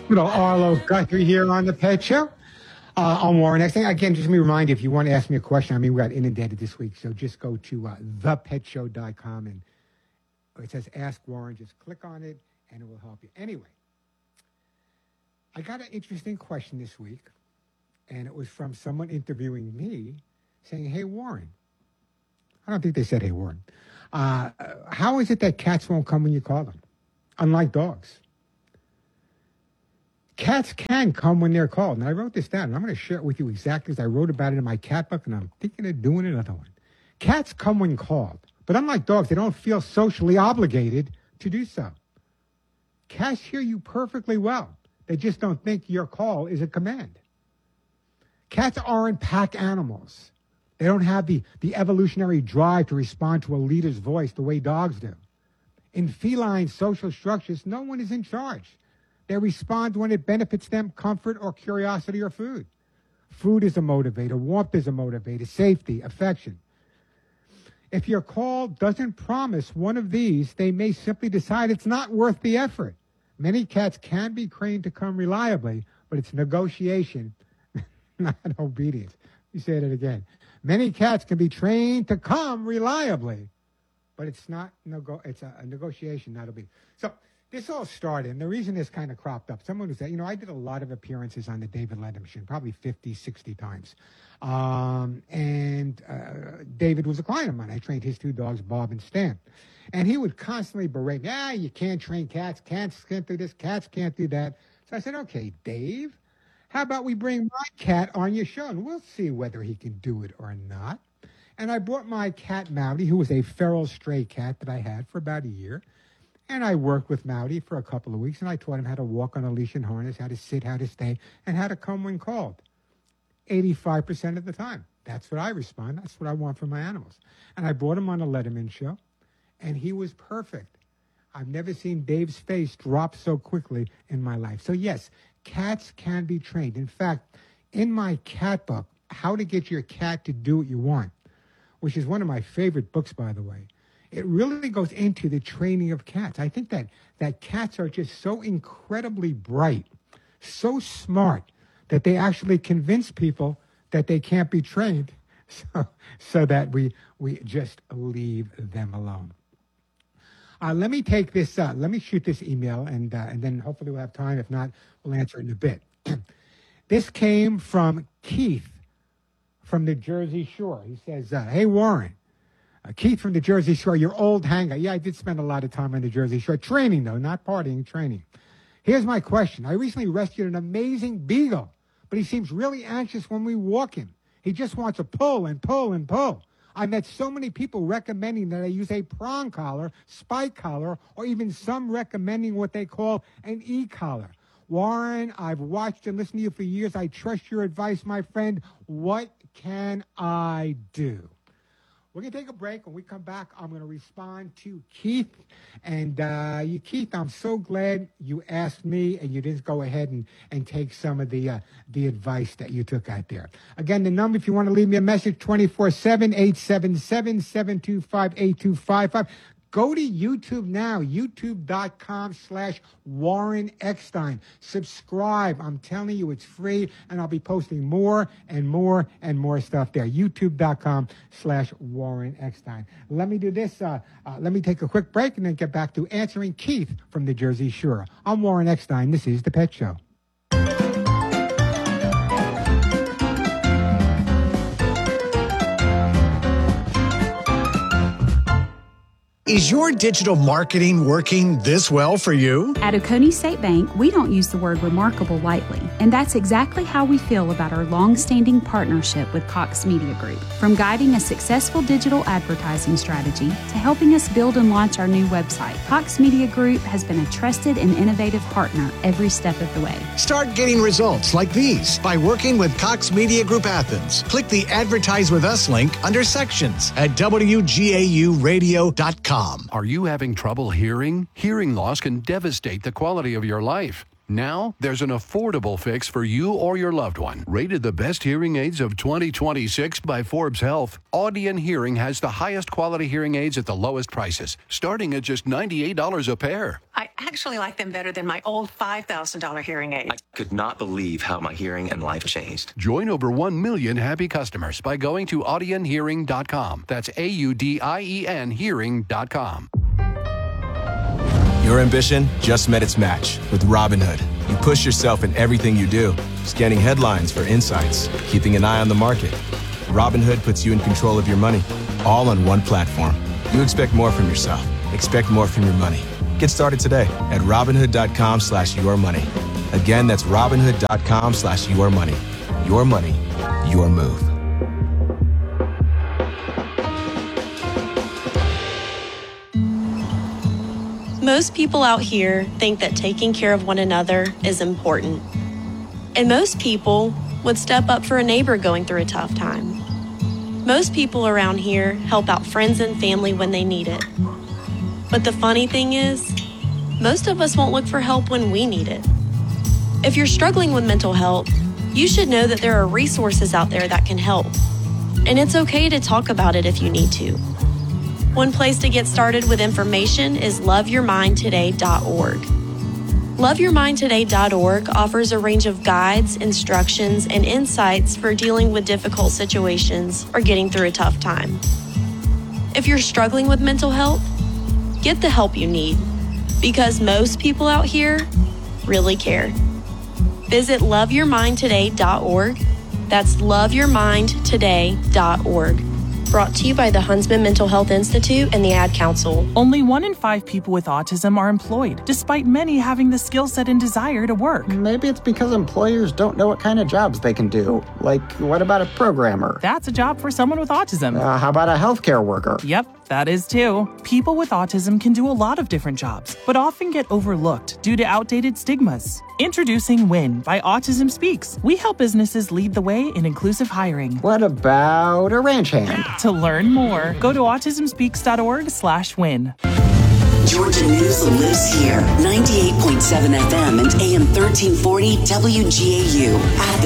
Arlo Guthrie here on the Pet Show. I'm Warren Eckstein. Again, just let me remind you, if you want to ask me a question, we got inundated this week, so just go to thepetshow.com and it says Ask Warren. Just click on it and it will help you. Anyway, I got an interesting question this week, and it was from someone interviewing me saying, hey, Warren. I don't think they said, hey, Warren. How is it that cats won't come when you call them, unlike dogs? Cats can come when they're called. And I wrote this down, and I'm going to share it with you exactly as I wrote about it in my cat book, and I'm thinking of doing another one. Cats come when called, but unlike dogs, they don't feel socially obligated to do so. Cats hear you perfectly well. They just don't think your call is a command. Cats aren't pack animals. They don't have the evolutionary drive to respond to a leader's voice the way dogs do. In feline social structures, no one is in charge. They respond when it benefits them, comfort or curiosity or food. Food is a motivator. Warmth is a motivator. Safety, affection. If your call doesn't promise one of these, they may simply decide it's not worth the effort. Many cats can be trained to come reliably, but it's negotiation, not obedience. You say it again. Many cats can be trained to come reliably, but it's not it's a negotiation, not obedience. So this all started, and the reason this kind of cropped up, someone who said, I did a lot of appearances on the David Letterman show, probably 50, 60 times. David was a client of mine. I trained his two dogs, Bob and Stan. And he would constantly berate me, you can't train cats. Cats can't do this. Cats can't do that. So I said, okay, Dave, how about we bring my cat on your show, and we'll see whether he can do it or not. And I brought my cat, Mowdy, who was a feral stray cat that I had for about a year. And I worked with Mowdy for a couple of weeks, and I taught him how to walk on a leash and harness, how to sit, how to stay, and how to come when called. 85% of the time. That's what I respond. That's what I want from my animals. And I brought him on a Letterman show, and he was perfect. I've never seen Dave's face drop so quickly in my life. So, yes, cats can be trained. In fact, in my cat book, How to Get Your Cat to Do What You Want, which is one of my favorite books, by the way, it really goes into the training of cats. I think that cats are just so incredibly bright, so smart, that they actually convince people that they can't be trained so that we just leave them alone. Let me take this, let me shoot this email, and then hopefully we'll have time. If not, we'll answer it in a bit. This came from Keith from the Jersey Shore. He says, hey, Warren. Keith from the Jersey Shore, your old hangar. Yeah, I did spend a lot of time on the Jersey Shore. Training, though, not partying, training. Here's my question. I recently rescued an amazing beagle, but he seems really anxious when we walk him. He just wants to pull and pull and pull. I met so many people recommending that I use a prong collar, spike collar, or even some recommending what they call an e-collar. Warren, I've watched and listened to you for years. I trust your advice, my friend. What can I do? We're going to take a break. When we come back, I'm going to respond to Keith. And Keith, I'm so glad you asked me and you didn't go ahead and take some of the advice that you took out there. Again, the number, if you want to leave me a message, 24/7, 877-725-8255. Go to YouTube now, youtube.com/Warren Eckstein. Subscribe. I'm telling you, it's free, and I'll be posting more and more and more stuff there. youtube.com/Warren Eckstein. Let me do this. Let me take a quick break and then get back to answering Keith from the Jersey Shore. I'm Warren Eckstein. This is The Pet Show. Is your digital marketing working this well for you? At Oconee State Bank, we don't use the word remarkable lightly, and that's exactly how we feel about our long-standing partnership with Cox Media Group. From guiding a successful digital advertising strategy to helping us build and launch our new website, Cox Media Group has been a trusted and innovative partner every step of the way. Start getting results like these by working with Cox Media Group Athens. Click the Advertise with Us link under Sections at WGAUradio.com. Are you having trouble hearing? Hearing loss can devastate the quality of your life. Now, there's an affordable fix for you or your loved one. Rated the best hearing aids of 2026 by Forbes Health, Audion Hearing has the highest quality hearing aids at the lowest prices, starting at just $98 a pair. I actually like them better than my old $5,000 hearing aid. I could not believe how my hearing and life changed. Join over 1 million happy customers by going to audionhearing.com. That's AUDIEN hearing.com. Your ambition just met its match with Robinhood. You push yourself in everything you do, scanning headlines for insights, keeping an eye on the market. Robinhood puts you in control of your money, all on one platform. You expect more from yourself. Expect more from your money. Get started today at Robinhood.com/yourmoney. Again, that's Robinhood.com/yourmoney. Your money, your move. Most people out here think that taking care of one another is important. And most people would step up for a neighbor going through a tough time. Most people around here help out friends and family when they need it. But the funny thing is, most of us won't look for help when we need it. If you're struggling with mental health, you should know that there are resources out there that can help. And it's okay to talk about it if you need to. One place to get started with information is loveyourmindtoday.org. Loveyourmindtoday.org offers a range of guides, instructions, and insights for dealing with difficult situations or getting through a tough time. If you're struggling with mental health, get the help you need, because most people out here really care. Visit loveyourmindtoday.org. That's loveyourmindtoday.org. Brought to you by the Huntsman Mental Health Institute and the Ad Council. Only 1 in 5 people with autism are employed, despite many having the skill set and desire to work. Maybe it's because employers don't know what kind of jobs they can do. Like, what about a programmer? That's a job for someone with autism. How about a healthcare worker? Yep, that is too. People with autism can do a lot of different jobs, but often get overlooked due to outdated stigmas. Introducing WIN by Autism Speaks. We help businesses lead the way in inclusive hiring. What about a ranch hand? To learn more, go to autismspeaks.org/win. Georgia News lives here. 98.7 FM and AM 1340 WGAU. Athens.